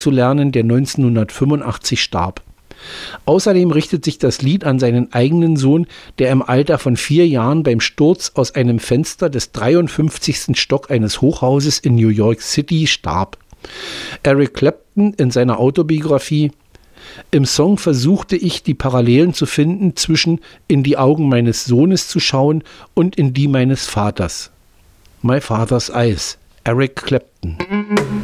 zu lernen, der 1985 starb. Außerdem richtet sich das Lied an seinen eigenen Sohn, der im Alter von 4 Jahren beim Sturz aus einem Fenster des 53. Stock eines Hochhauses in New York City starb. Eric Clapton in seiner Autobiografie: Im Song versuchte ich, die Parallelen zu finden zwischen in die Augen meines Sohnes zu schauen und in die meines Vaters. My Father's Eyes, Eric Clapton.